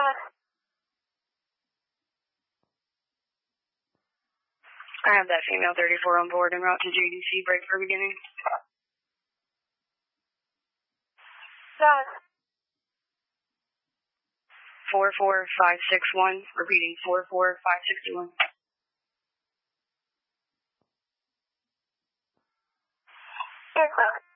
I have that female 34 on board en route to JDC. Break for beginning. 44561. Repeating 44561. Aircraft.